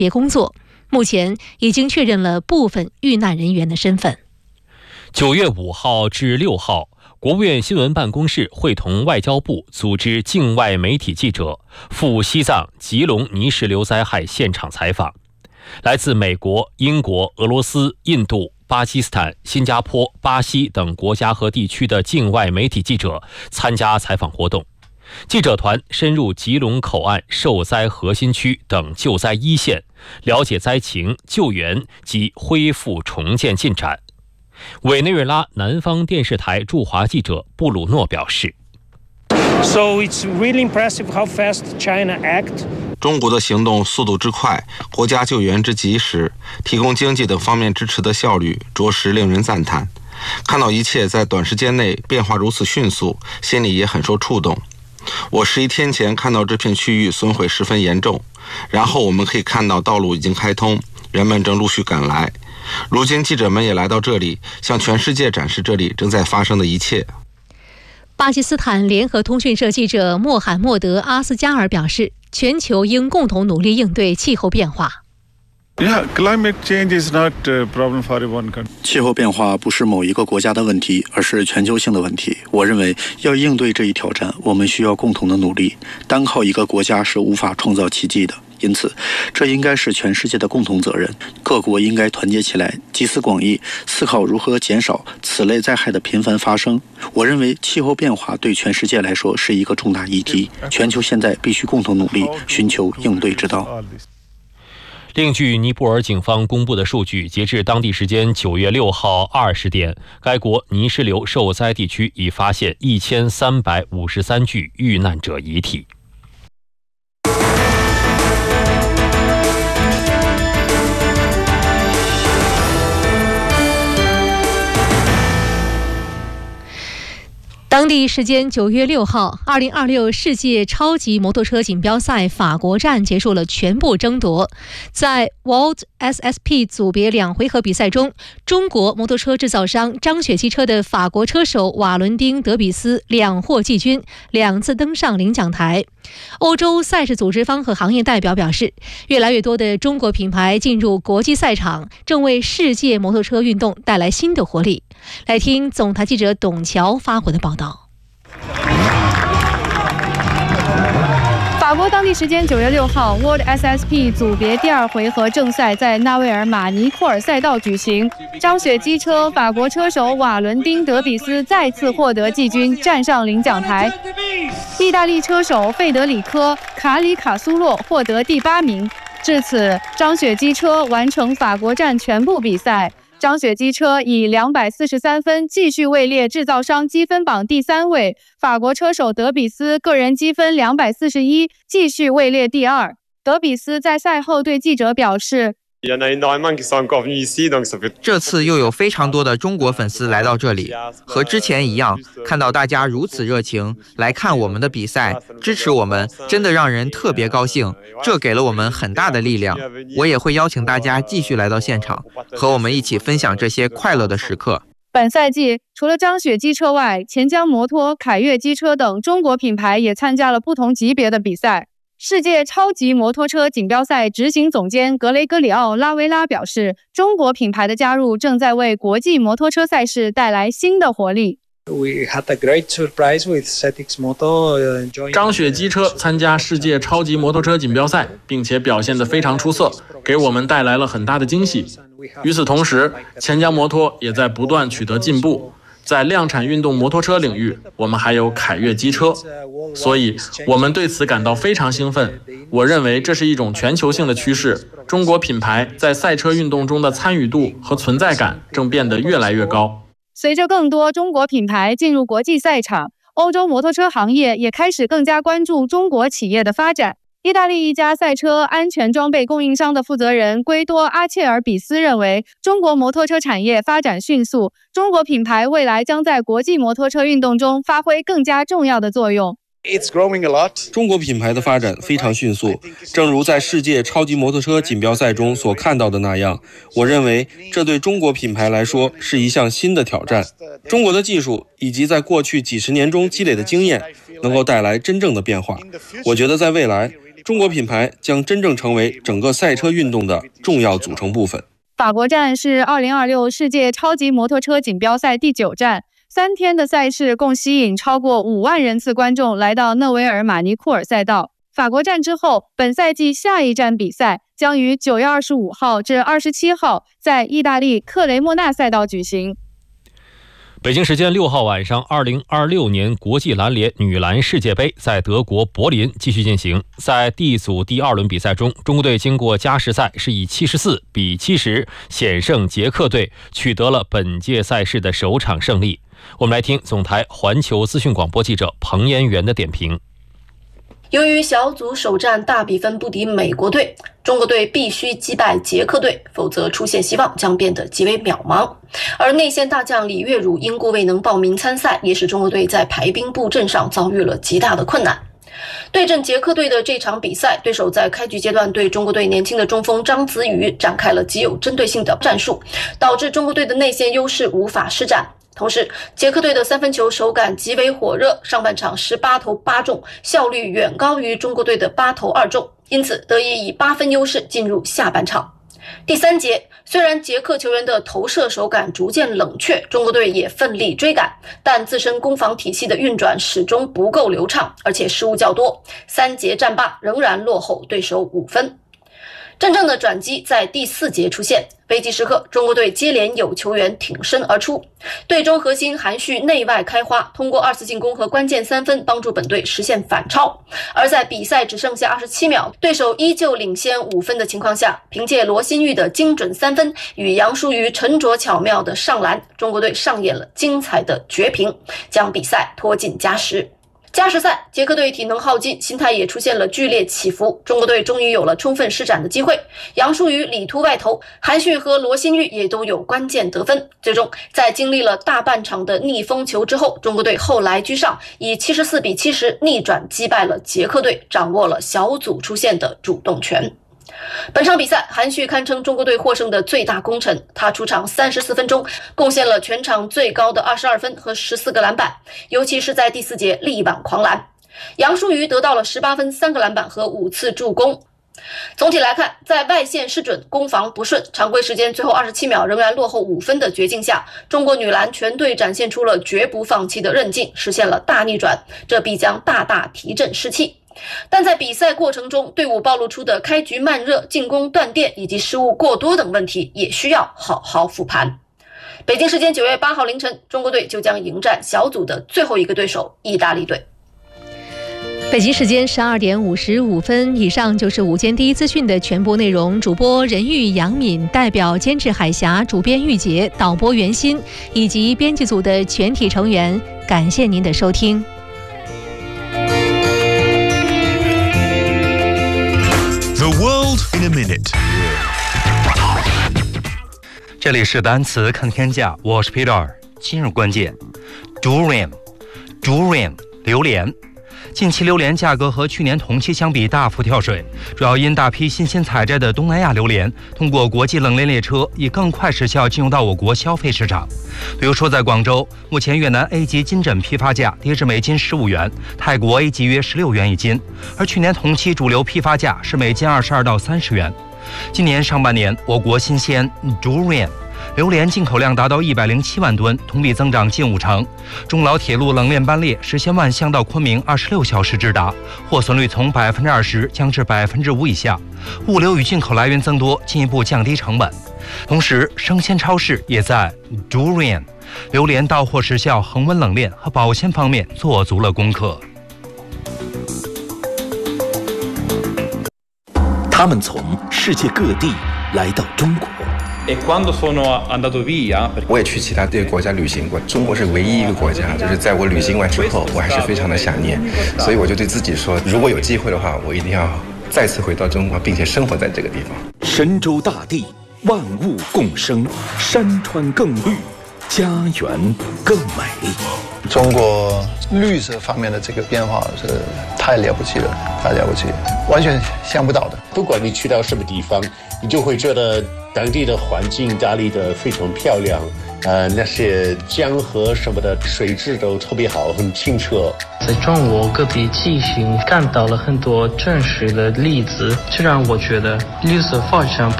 别工作，目前已经确认了部分遇难人员的身份。 9月5号至6号，国务院新闻办公室会同外交部组织境外媒体记者赴西藏吉隆泥石流灾害现场采访。来自美国、英国、俄罗斯、印度、巴基斯坦、新加坡、巴西等国家和地区的境外媒体记者参加采访活动。记者团深入吉隆口岸受灾核心区等救灾一线，了解灾情、救援及恢复重建进展。委内瑞拉南方电视台驻华记者布鲁诺表示， So it's really impressive how fast China act. 中国的行动速度之快，国家救援之及时，提供经济等方面支持的效率，着实令人赞叹。看到一切在短时间内变化如此迅速，心里也很受触动。我11天前看到这片区域损毁十分严重，然后我们可以看到道路已经开通，人们正陆续赶来。如今记者们也来到这里，向全世界展示这里正在发生的一切。 巴基斯坦联合通讯社记者穆罕默德·阿斯加尔表示，全球应共同努力应对气候变化。 气候变化不是某一个国家的问题，而是全球性的问题。我认为要应对这一挑战，我们需要共同的努力，单靠一个国家是无法创造奇迹的。因此，这应该是全世界的共同责任，各国应该团结起来，集思广益，思考如何减少此类灾害的频繁发生。我认为气候变化对全世界来说是一个重大议题，全球现在必须共同努力，寻求应对之道。 另据尼泊尔警方公布的数据，截至当地时间9月6号20点，该国泥石流受灾地区已发现1353具遇难者遗体。 当地时间9月6号，2026世界超级摩托车锦标赛法国站结束了全部争夺。在 World SSP 组别2回合比赛中，中国摩托车制造商张雪汽车的法国车手瓦伦丁·德比斯2获季军，2次登上领奖台。欧洲赛事组织方和行业代表表示，越来越多的中国品牌进入国际赛场，正为世界摩托车运动带来新的活力。来听总台记者董桥发回的报道。 法国当地时间9月6号 ，World SSP 组别第2回合正赛在纳维尔马尼库尔赛道举行。张雪机车法国车手瓦伦丁·德比斯再次获得季军，站上领奖台。意大利车手费德里科·卡里卡苏洛获得第8名。至此，张雪机车完成法国站全部比赛。张雪机车以243分继续位列制造商积分榜第3位，法国车手德比斯个人积分241，继续位列第2。德比斯在赛后对记者表示， 这次又有非常多的中国粉丝来到这里，和之前一样，看到大家如此热情来看我们的比赛，支持我们，真的让人特别高兴，这给了我们很大的力量。我也会邀请大家继续来到现场，和我们一起分享这些快乐的时刻。 本赛季除了张雪机车外，钱江摩托、凯越机车等中国品牌也参加了不同级别的比赛。世界超级摩托车锦标赛执行总监格雷戈里奥·拉维拉表示，中国品牌的加入正在为国际摩托车赛事带来新的活力。 张雪机车参加世界超级摩托车锦标赛，并且表现得非常出色，给我们带来了很大的惊喜。与此同时，钱江摩托也在不断取得进步。在量产运动摩托车领域，我们还有凯越机车，所以我们对此感到非常兴奋。我认为这是一种全球性的趋势，中国品牌在赛车运动中的参与度和存在感正变得越来越高。 随着更多中国品牌进入国际赛场，欧洲摩托车行业也开始更加关注中国企业的发展。意大利一家赛车安全装备供应商的负责人圭多·阿切尔比斯认为，中国摩托车产业发展迅速，中国品牌未来将在国际摩托车运动中发挥更加重要的作用。 中国品牌的发展非常迅速，正如在世界超级摩托车锦标赛中所看到的那样，我认为这对中国品牌来说是一项新的挑战。中国的技术以及在过去几十年中积累的经验能够带来真正的变化。我觉得在未来， 中国品牌将真正成为整个赛车运动的重要组成部分。 法国站是2026世界超级摩托车锦标赛第9站，3天的赛事共吸引超过5万人次观众来到讷维尔马尼库尔赛道。法国站之后，本赛季下一站比赛将于9月25号至27号在意大利克雷莫纳赛道举行。 北京时间6号晚上，2026年国际篮联女篮世界杯在德国柏林继续进行。在 D 组第2轮比赛中，中国队经过加时赛是以74比70险胜捷克队，取得了本届赛事的首场胜利。我们来听总台环球资讯广播记者彭延元的点评。 由于小组首战大比分不敌美国队，中国队必须击败捷克队，否则出线希望将变得极为渺茫。而内线大将李月汝因故未能报名参赛，也使中国队在排兵布阵上遭遇了极大的困难。对阵捷克队的这场比赛，对手在开局阶段对中国队年轻的中锋张子宇展开了极有针对性的战术，导致中国队的内线优势无法施展。同时，捷克队的3分球手感极为火热，上半场18投8中，效率远高于中国队的8投2中，因此得以以8分优势进入下半场。第3节，虽然捷克球员的投射手感逐渐冷却，中国队也奋力追赶，但自身攻防体系的运转始终不够流畅，而且失误较多，3节战罢仍然落后对手5分。真正的转机在第4节出现，危急时刻，中国队接连有球员挺身而出，队中核心韩旭内外开花，通过2次进攻和关键3分帮助本队实现反超。而在比赛只剩下27秒，对手依旧领先5分的情况下，凭借罗新玉的精准3分与杨舒瑜沉着巧妙的上篮，中国队上演了精彩的绝平，将比赛拖进加时。加时赛，捷克队体能耗尽，心态也出现了剧烈起伏，中国队终于有了充分施展的机会。杨舒瑜里突外投，韩旭和罗新玉也都有关键得分。最终，在经历了大半场的逆风球之后，中国队后来居上，以74比70逆转击败了捷克队，掌握了小组出线的主动权。本场比赛，韩旭堪称中国队获胜的最大功臣，他出场34分钟，贡献了全场最高的22分和14个篮板，尤其是在第4节力挽狂澜。杨舒瑜得到了18分、3个篮板和5次助攻。总体来看，在外线失准、攻防不顺、常规时间最后27秒仍然落后5分的绝境下，中国女篮全队展现出了绝不放弃的韧劲，实现了大逆转，这必将大大提振士气。但在比赛过程中，队伍暴露出的开局慢热、进攻断电以及失误过多等问题，也需要好好复盘。北京时间9月8号凌晨，中国队就将迎战小组的最后一个对手意大利队。 北京时间12点55分，以上就是午间第一资讯的全部内容。主播任玉、杨敏，代表监制海峡、主编玉洁、导播袁鑫以及编辑组的全体成员，感谢您的收听。 The world in a minute。这里是单词看天价，我是 Peter。今日关键 ：durian， 榴莲。近期榴莲价格和去年同期相比大幅跳水，主要因大批新鲜采摘的东南亚榴莲通过国际冷链列车以更快时效进入到我国消费市场。比如说在广州，目前越南 A 级金枕批发价跌至每斤15元，泰国 A 级约16元一斤，而去年同期主流批发价是每斤22到30元。今年上半年，我国新鲜 durian榴莲进口量达到107万吨，同比增长近50%。中老铁路冷链班列实现万象到昆明26小时直达，货存率从20%降至5%以下。物流与进口来源增多，进一步降低成本。同时，生鲜超市也在 durian榴莲到货时效、恒温冷链和保鲜方面做足了功课。 他们从世界各地来到中国。 我也去其他国家旅行过，中国是唯一一个国家，就是在我旅行完之后，我还是非常的想念，所以我就对自己说，如果有机会的话，我一定要再次回到中国，并且生活在这个地方。 神州大地，万物共生，山川更绿，家园更美。 中国绿色方面的这个变化是太了不起了，太了不起了，完全想不到的。 不管你去到什么地方，你就会觉得当地的环境打理得非常漂亮，那些江河什么的水质都特别好，很清澈。 在中国各地进行看到了很多真实的例子，这让我觉得绿色发展